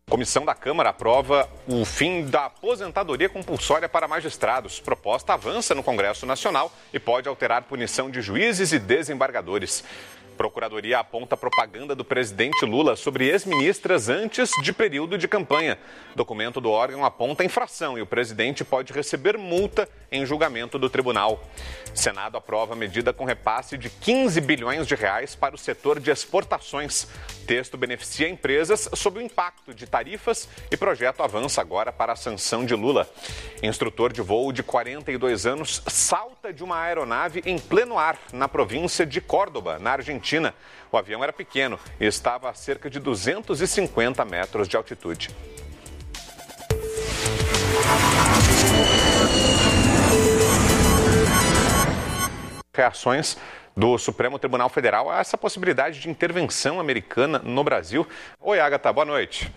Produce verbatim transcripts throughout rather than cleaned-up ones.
Comissão da Câmara aprova o fim da aposentadoria compulsória para magistrados. Proposta avança no Congresso Nacional e pode alterar punição de juízes e desembargadores. Procuradoria aponta propaganda do presidente Lula sobre ex-ministras antes de período de campanha. Documento do órgão aponta infração e o presidente pode receber multa em julgamento do tribunal. Senado aprova medida com repasse de quinze bilhões de reais para o setor de exportações. Texto beneficia empresas sob o impacto de tarifas e projeto avança agora para a sanção de Lula. Instrutor de voo de quarenta e dois anos salta de uma aeronave em pleno ar na província de Córdoba, na Argentina. O avião era pequeno e estava a cerca de duzentos e cinquenta metros de altitude. Reações do Supremo Tribunal Federal a essa possibilidade de intervenção americana no Brasil. Oi, Agatha, boa noite.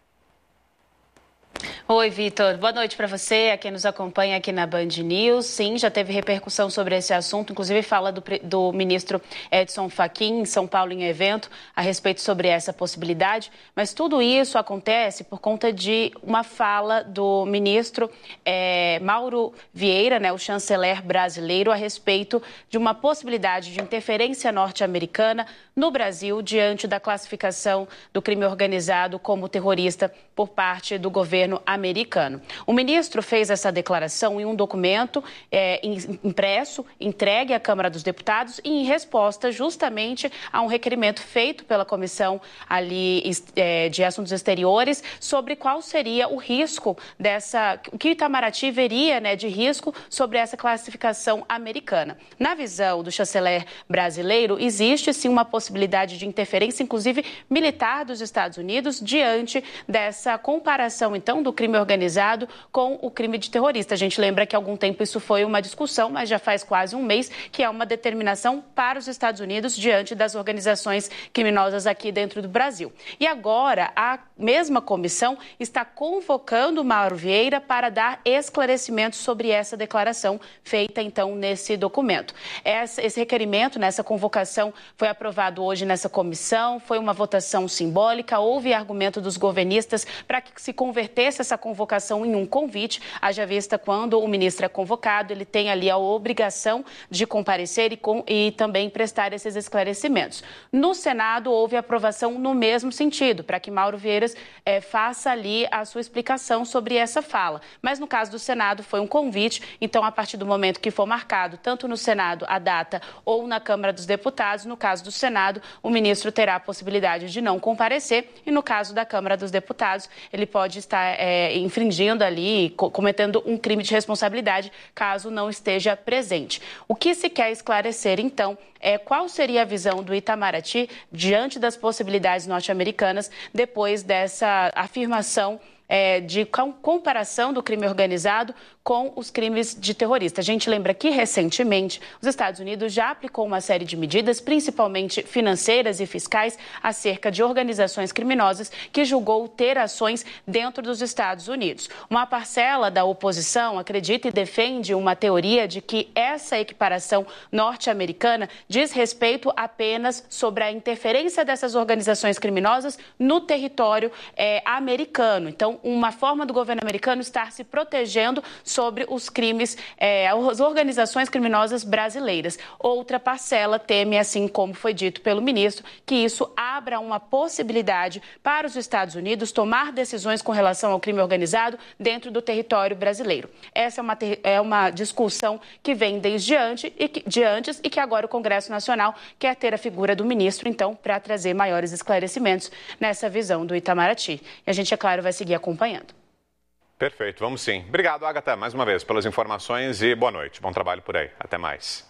Oi, Vitor. Boa noite para você, a quem nos acompanha aqui na Band News. Sim, já teve repercussão sobre esse assunto, inclusive fala do, do ministro Edson Fachin em São Paulo em evento a respeito sobre essa possibilidade, mas tudo isso acontece por conta de uma fala do ministro é, Mauro Vieira, né, o chanceler brasileiro, a respeito de uma possibilidade de interferência norte-americana no Brasil diante da classificação do crime organizado como terrorista por parte do governo americano. O ministro fez essa declaração em um documento é, impresso, entregue à Câmara dos Deputados e em resposta justamente a um requerimento feito pela Comissão ali é, de Assuntos Exteriores sobre qual seria o risco dessa, o que Itamaraty veria, né, de risco sobre essa classificação americana. Na visão do chanceler brasileiro, existe sim uma possibilidade de interferência, inclusive militar dos Estados Unidos, diante dessa comparação, então, do crime organizado com o crime de terrorista. A gente lembra que há algum tempo isso foi uma discussão, mas já faz quase um mês que é uma determinação para os Estados Unidos diante das organizações criminosas aqui dentro do Brasil. E agora, a mesma comissão está convocando Mauro Vieira para dar esclarecimentos sobre essa declaração feita, então, nesse documento. Esse requerimento, nessa convocação, foi aprovado hoje nessa comissão, foi uma votação simbólica, houve argumento dos governistas para que se convertesse essa convocação em um convite, haja vista quando o ministro é convocado, ele tem ali a obrigação de comparecer e, com, e também prestar esses esclarecimentos. No Senado, houve aprovação no mesmo sentido, para que Mauro Vieira é, faça ali a sua explicação sobre essa fala. Mas no caso do Senado, foi um convite, então a partir do momento que for marcado, tanto no Senado a data ou na Câmara dos Deputados, no caso do Senado, o ministro terá a possibilidade de não comparecer e no caso da Câmara dos Deputados, ele pode estar é, infringindo ali, cometendo um crime de responsabilidade, caso não esteja presente. O que se quer esclarecer, então, é qual seria a visão do Itamaraty diante das possibilidades norte-americanas depois dessa afirmação É, de comparação do crime organizado com os crimes de terrorista. A gente lembra que, recentemente, os Estados Unidos já aplicou uma série de medidas, principalmente financeiras e fiscais, acerca de organizações criminosas que julgou ter ações dentro dos Estados Unidos. Uma parcela da oposição acredita e defende uma teoria de que essa equiparação norte-americana diz respeito apenas sobre a interferência dessas organizações criminosas no território é, americano. Então, uma forma do governo americano estar se protegendo sobre os crimes, é, as organizações criminosas brasileiras. Outra parcela teme, assim como foi dito pelo ministro, que isso abra uma possibilidade para os Estados Unidos tomar decisões com relação ao crime organizado dentro do território brasileiro. Essa é uma, é uma discussão que vem desde antes e, que, de antes e que agora o Congresso Nacional quer ter a figura do ministro, então, para trazer maiores esclarecimentos nessa visão do Itamaraty. E a gente, é claro, vai seguir acompanhando. Perfeito, vamos sim. Obrigado, Agatha, mais uma vez, pelas informações e boa noite. Bom trabalho por aí. Até mais.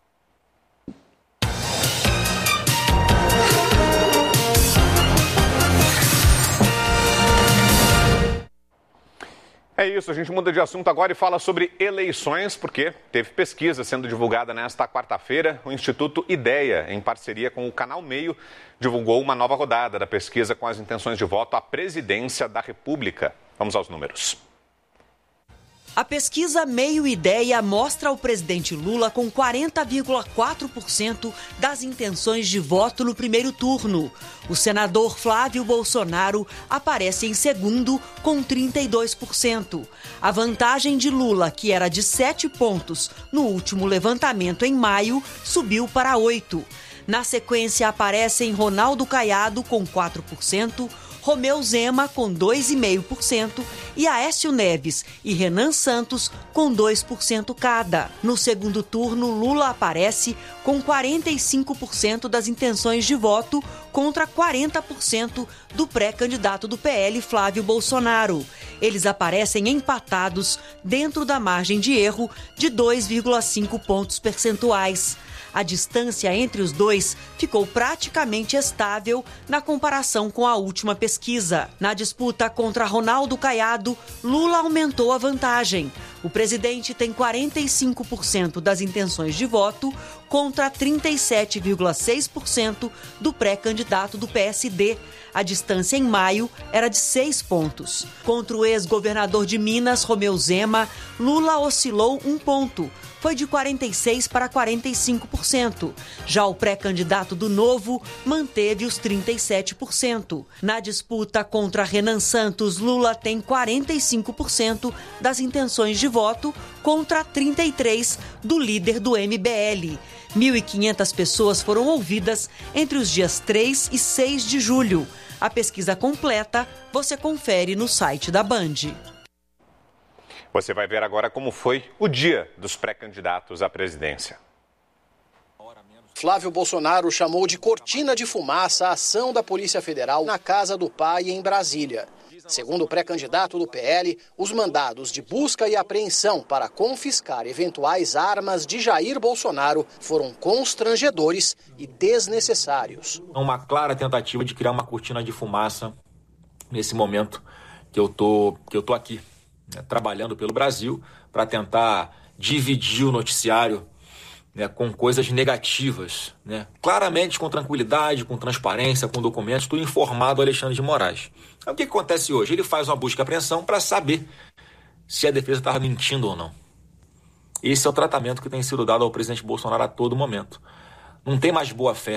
É isso, a gente muda de assunto agora e fala sobre eleições, porque teve pesquisa sendo divulgada nesta quarta-feira. O Instituto Ideia, em parceria com o Canal Meio, divulgou uma nova rodada da pesquisa com as intenções de voto à presidência da República. Vamos aos números. A pesquisa Meio Ideia mostra o presidente Lula com quarenta vírgula quatro por cento das intenções de voto no primeiro turno. O senador Flávio Bolsonaro aparece em segundo com trinta e dois por cento. A vantagem de Lula, que era de sete pontos no último levantamento em maio, subiu para oito. Na sequência aparecem Ronaldo Caiado com quatro por cento, Romeu Zema com dois vírgula cinco por cento e Aécio Neves e Renan Santos com dois por cento cada. No segundo turno, Lula aparece com quarenta e cinco por cento das intenções de voto contra quarenta por cento do pré-candidato do P L, Flávio Bolsonaro. Eles aparecem empatados dentro da margem de erro de dois vírgula cinco pontos percentuais. A distância entre os dois ficou praticamente estável na comparação com a última pesquisa. Na disputa contra Ronaldo Caiado, Lula aumentou a vantagem. O presidente tem quarenta e cinco por cento das intenções de voto contra trinta e sete vírgula seis por cento do pré-candidato do P S D. A distância em maio era de seis pontos. Contra o ex-governador de Minas, Romeu Zema, Lula oscilou um ponto. Foi de quarenta e seis por cento para quarenta e cinco por cento. Já o pré-candidato do Novo manteve os trinta e sete por cento. Na disputa contra Renan Santos, Lula tem quarenta e cinco por cento das intenções de voto contra trinta e três por cento do líder do M B L. mil e quinhentas pessoas foram ouvidas entre os dias três e seis de julho. A pesquisa completa você confere no site da Band. Você vai ver agora como foi o dia dos pré-candidatos à presidência. Flávio Bolsonaro chamou de cortina de fumaça a ação da Polícia Federal na casa do pai em Brasília. Segundo o pré-candidato do P L, os mandados de busca e apreensão para confiscar eventuais armas de Jair Bolsonaro foram constrangedores e desnecessários. Uma clara tentativa de criar uma cortina de fumaça nesse momento que eu tô, que eu tô aqui, né, trabalhando pelo Brasil para tentar dividir o noticiário, né, com coisas negativas, né, claramente com tranquilidade, com transparência, com documentos, tudo informado ao Alexandre de Moraes. Então, o que acontece hoje? Ele faz uma busca e apreensão para saber se a defesa estava mentindo ou não. Esse é o tratamento que tem sido dado ao presidente Bolsonaro a todo momento. Não tem mais boa-fé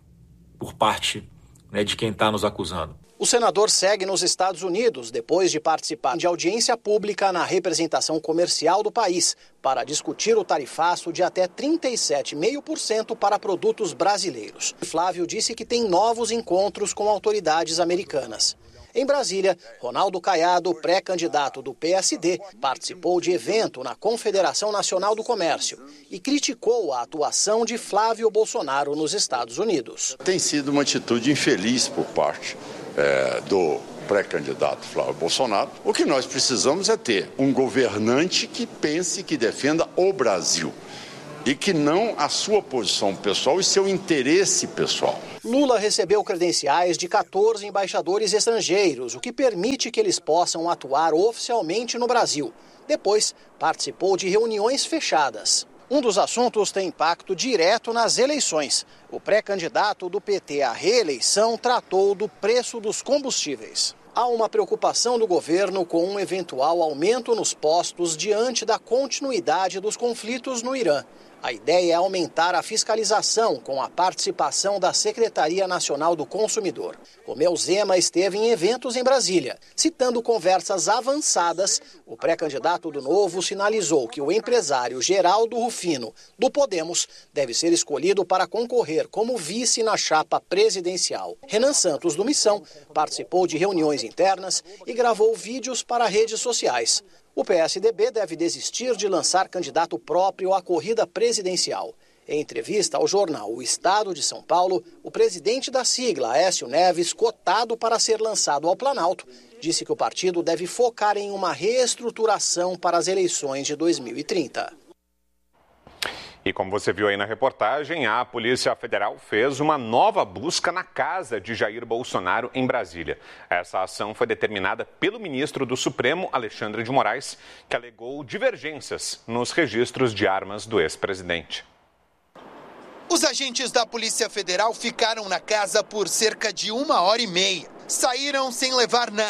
por parte, né, de quem está nos acusando. O senador segue nos Estados Unidos depois de participar de audiência pública na representação comercial do país para discutir o tarifaço de até trinta e sete vírgula cinco por cento para produtos brasileiros. Flávio disse que tem novos encontros com autoridades americanas. Em Brasília, Ronaldo Caiado, pré-candidato do P S D, participou de evento na Confederação Nacional do Comércio e criticou a atuação de Flávio Bolsonaro nos Estados Unidos. Tem sido uma atitude infeliz por parte é, do pré-candidato Flávio Bolsonaro. O que nós precisamos é ter um governante que pense, que defenda o Brasil e que não a sua posição pessoal e seu interesse pessoal. Lula recebeu credenciais de quatorze embaixadores estrangeiros, o que permite que eles possam atuar oficialmente no Brasil. Depois, participou de reuniões fechadas. Um dos assuntos tem impacto direto nas eleições. O pré-candidato do P T à reeleição tratou do preço dos combustíveis. Há uma preocupação do governo com um eventual aumento nos postos diante da continuidade dos conflitos no Irã. A ideia é aumentar a fiscalização com a participação da Secretaria Nacional do Consumidor. Romeu Zema esteve em eventos em Brasília. Citando conversas avançadas, o pré-candidato do Novo sinalizou que o empresário Geraldo Rufino, do Podemos, deve ser escolhido para concorrer como vice na chapa presidencial. Renan Santos, do Missão, participou de reuniões internas e gravou vídeos para redes sociais. O P S D B deve desistir de lançar candidato próprio à corrida presidencial. Em entrevista ao jornal O Estado de São Paulo, o presidente da sigla, Aécio Neves, cotado para ser lançado ao Planalto, disse que o partido deve focar em uma reestruturação para as eleições de dois mil e trinta. E como você viu aí na reportagem, a Polícia Federal fez uma nova busca na casa de Jair Bolsonaro em Brasília. Essa ação foi determinada pelo ministro do Supremo, Alexandre de Moraes, que alegou divergências nos registros de armas do ex-presidente. Os agentes da Polícia Federal ficaram na casa por cerca de uma hora e meia. Saíram sem levar nada.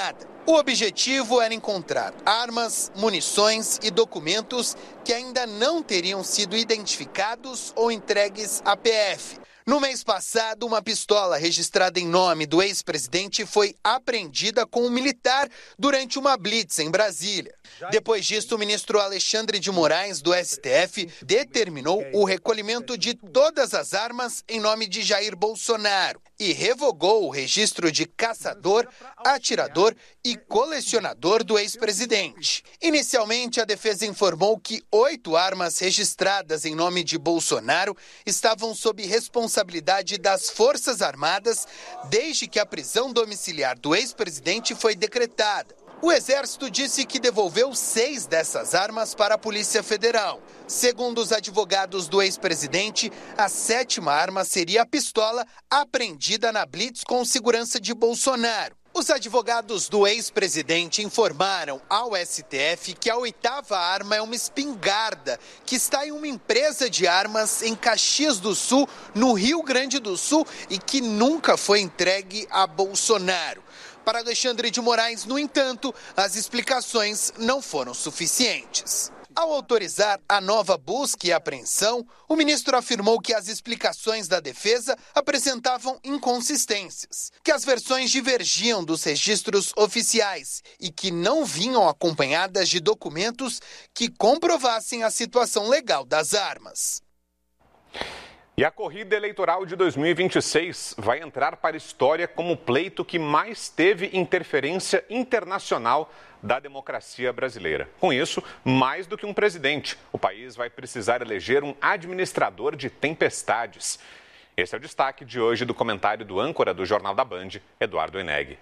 O objetivo era encontrar armas, munições e documentos que ainda não teriam sido identificados ou entregues à P F. No mês passado, uma pistola registrada em nome do ex-presidente foi apreendida com um militar durante uma blitz em Brasília. Depois disso, o ministro Alexandre de Moraes, do S T F, determinou o recolhimento de todas as armas em nome de Jair Bolsonaro e revogou o registro de caçador, atirador e colecionador do ex-presidente. Inicialmente, a defesa informou que oito armas registradas em nome de Bolsonaro estavam sob responsabilidade das Forças Armadas desde que a prisão domiciliar do ex-presidente foi decretada. O Exército disse que devolveu seis dessas armas para a Polícia Federal. Segundo os advogados do ex-presidente, a sétima arma seria a pistola apreendida na blitz com segurança de Bolsonaro. Os advogados do ex-presidente informaram ao S T F que a oitava arma é uma espingarda que está em uma empresa de armas em Caxias do Sul, no Rio Grande do Sul, e que nunca foi entregue a Bolsonaro. Para Alexandre de Moraes, no entanto, as explicações não foram suficientes. Ao autorizar a nova busca e apreensão, o ministro afirmou que as explicações da defesa apresentavam inconsistências, que as versões divergiam dos registros oficiais e que não vinham acompanhadas de documentos que comprovassem a situação legal das armas. E a corrida eleitoral de dois mil e vinte e seis vai entrar para a história como o pleito que mais teve interferência internacional da democracia brasileira. Com isso, mais do que um presidente, o país vai precisar eleger um administrador de tempestades. Esse é o destaque de hoje do comentário do âncora do Jornal da Band, Eduardo Eneg.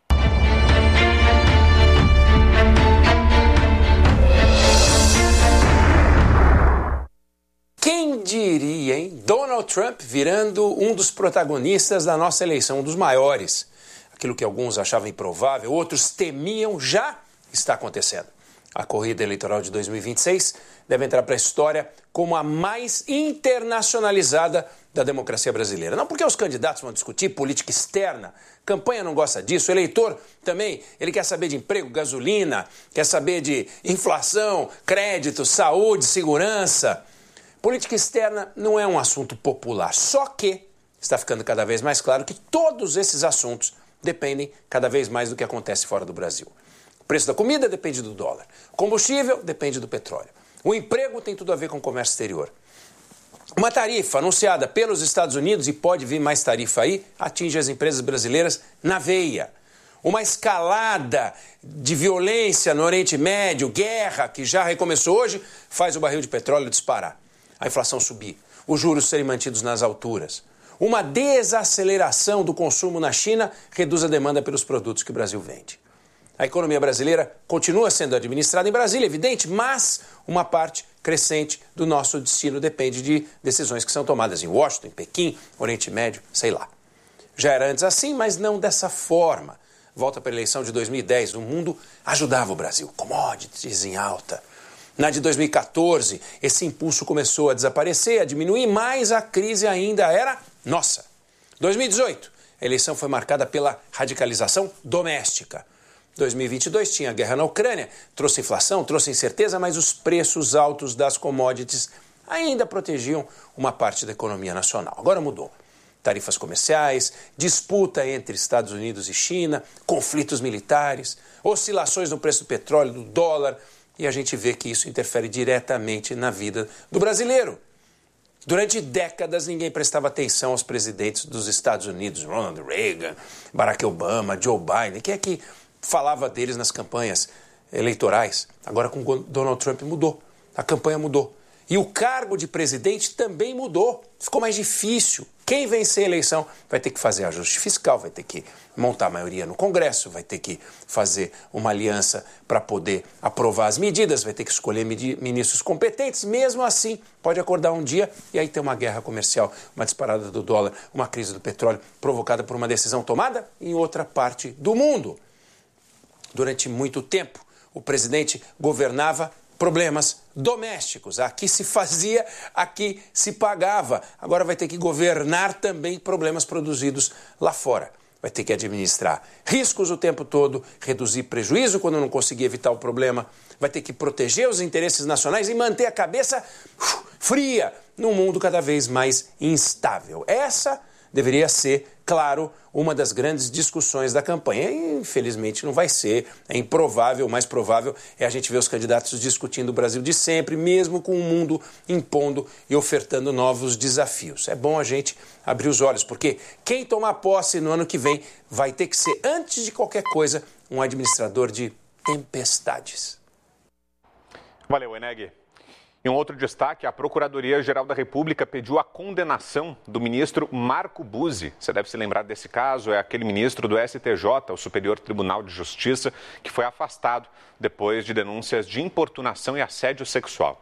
Quem diria, hein? Donald Trump virando um dos protagonistas da nossa eleição, um dos maiores. Aquilo que alguns achavam improvável, outros temiam, já está acontecendo. A corrida eleitoral de dois mil e vinte e seis deve entrar para a história como a mais internacionalizada da democracia brasileira. Não porque os candidatos vão discutir política externa, campanha não gosta disso, o eleitor também, ele quer saber de emprego, gasolina, quer saber de inflação, crédito, saúde, segurança. Política externa não é um assunto popular, só que está ficando cada vez mais claro que todos esses assuntos dependem cada vez mais do que acontece fora do Brasil. O preço da comida depende do dólar, o combustível depende do petróleo, o emprego tem tudo a ver com o comércio exterior. Uma tarifa anunciada pelos Estados Unidos, e pode vir mais tarifa aí, atinge as empresas brasileiras na veia. Uma escalada de violência no Oriente Médio, guerra que já recomeçou hoje, faz o barril de petróleo disparar. A inflação subir, os juros serem mantidos nas alturas. Uma desaceleração do consumo na China reduz a demanda pelos produtos que o Brasil vende. A economia brasileira continua sendo administrada em Brasília, evidente, mas uma parte crescente do nosso destino depende de decisões que são tomadas em Washington, em Pequim, Oriente Médio, sei lá. Já era antes assim, mas não dessa forma. Volta para a eleição de dois mil e dez, o mundo ajudava o Brasil, commodities em alta. Na de dois mil e quatorze, esse impulso começou a desaparecer, a diminuir, mas a crise ainda era nossa. dois mil e dezoito, a eleição foi marcada pela radicalização doméstica. dois mil e vinte e dois tinha a guerra na Ucrânia, trouxe inflação, trouxe incerteza, mas os preços altos das commodities ainda protegiam uma parte da economia nacional. Agora mudou. Tarifas comerciais, disputa entre Estados Unidos e China, conflitos militares, oscilações no preço do petróleo, do dólar. E a gente vê que isso interfere diretamente na vida do brasileiro. Durante décadas, ninguém prestava atenção aos presidentes dos Estados Unidos, Ronald Reagan, Barack Obama, Joe Biden. Quem é que falava deles nas campanhas eleitorais? Agora, com Donald Trump, mudou. A campanha mudou. E o cargo de presidente também mudou. Ficou mais difícil. Quem vencer a eleição vai ter que fazer ajuste fiscal, vai ter que montar a maioria no Congresso, vai ter que fazer uma aliança para poder aprovar as medidas, vai ter que escolher ministros competentes. Mesmo assim, pode acordar um dia e aí ter uma guerra comercial, uma disparada do dólar, uma crise do petróleo provocada por uma decisão tomada em outra parte do mundo. Durante muito tempo, o presidente governava problemas domésticos. Aqui se fazia, aqui se pagava. Agora vai ter que governar também problemas produzidos lá fora. vai ter que administrar riscos o tempo todo, reduzir prejuízo quando não conseguir evitar o problema, vai ter que proteger os interesses nacionais e manter a cabeça uf, fria num mundo cada vez mais instável. Essa deveria ser, claro, uma das grandes discussões da campanha. E, infelizmente, não vai ser. É improvável, o mais provável é a gente ver os candidatos discutindo o Brasil de sempre, mesmo com o mundo impondo e ofertando novos desafios. É bom a gente abrir os olhos, porque quem tomar posse no ano que vem vai ter que ser, antes de qualquer coisa, um administrador de tempestades. Valeu, Eneg. Em um outro destaque, a Procuradoria-Geral da República pediu a condenação do ministro Marco Buzzi. Você deve se lembrar desse caso, é aquele ministro do S T J, o Superior Tribunal de Justiça, que foi afastado depois de denúncias de importunação e assédio sexual.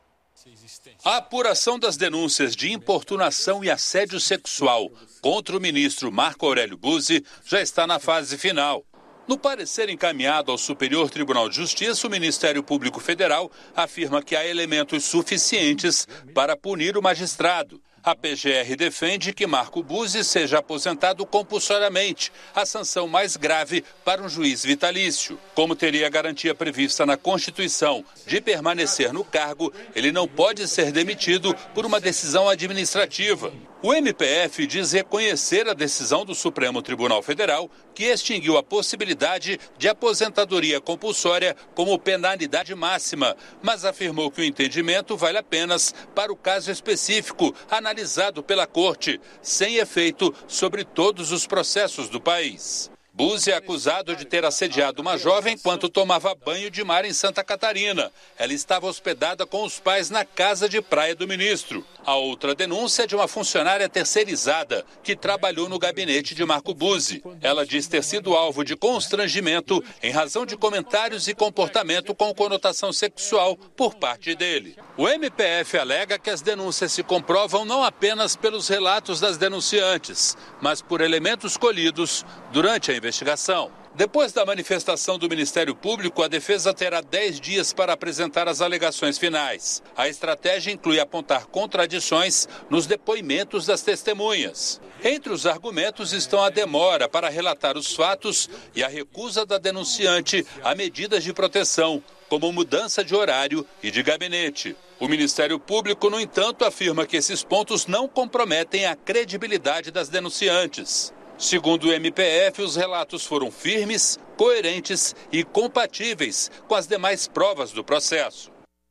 A apuração das denúncias de importunação e assédio sexual contra o ministro Marco Aurélio Buzzi já está na fase final. No parecer encaminhado ao Superior Tribunal de Justiça, o Ministério Público Federal afirma que há elementos suficientes para punir o magistrado. A P G R defende que Marco Buzzi seja aposentado compulsoriamente, a sanção mais grave para um juiz vitalício. Como teria a garantia prevista na Constituição de permanecer no cargo, ele não pode ser demitido por uma decisão administrativa. O M P F diz reconhecer a decisão do Supremo Tribunal Federal, que extinguiu a possibilidade de aposentadoria compulsória como penalidade máxima, mas afirmou que o entendimento vale apenas para o caso específico analisado pela Corte, sem efeito sobre todos os processos do país. Buzzi é acusado de ter assediado uma jovem enquanto tomava banho de mar em Santa Catarina. Ela estava hospedada com os pais na casa de praia do ministro. A outra denúncia é de uma funcionária terceirizada que trabalhou no gabinete de Marco Buzzi. Ela diz ter sido alvo de constrangimento em razão de comentários e comportamento com conotação sexual por parte dele. O M P F alega que as denúncias se comprovam não apenas pelos relatos das denunciantes, mas por elementos colhidos durante a investigação. Depois da manifestação do Ministério Público, a defesa terá dez dias para apresentar as alegações finais. A estratégia inclui apontar contradições nos depoimentos das testemunhas. Entre os argumentos estão a demora para relatar os fatos e a recusa da denunciante a medidas de proteção, como mudança de horário e de gabinete. O Ministério Público, no entanto, afirma que esses pontos não comprometem a credibilidade das denunciantes. Segundo o M P F, os relatos foram firmes, coerentes e compatíveis com as demais provas do processo.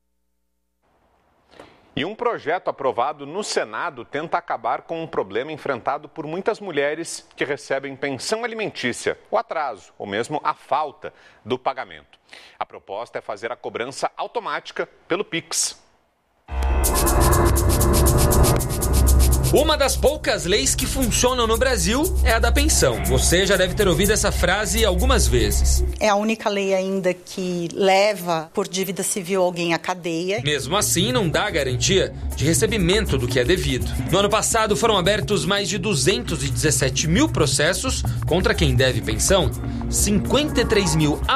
E um projeto aprovado no Senado tenta acabar com um problema enfrentado por muitas mulheres que recebem pensão alimentícia, o atraso ou mesmo a falta do pagamento. A proposta é fazer a cobrança automática pelo Pix. Uma das poucas leis que funcionam no Brasil é a da pensão. Você já deve ter ouvido essa frase algumas vezes. É a única lei ainda que leva por dívida civil alguém à cadeia. Mesmo assim, não dá garantia de recebimento do que é devido. No ano passado, foram abertos mais de duzentos e dezessete mil processos contra quem deve pensão. cinquenta e três mil